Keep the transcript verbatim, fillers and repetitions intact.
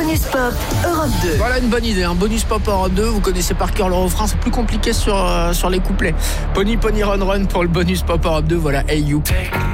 bonus pop Europe deux. Voilà une bonne idée, un bonus pop Europe deux. Vous connaissez par cœur le refrain, c'est plus compliqué sur, euh, sur les couplets. Pony Pony Run Run pour le bonus pop Europe deux. Voilà, Hey You.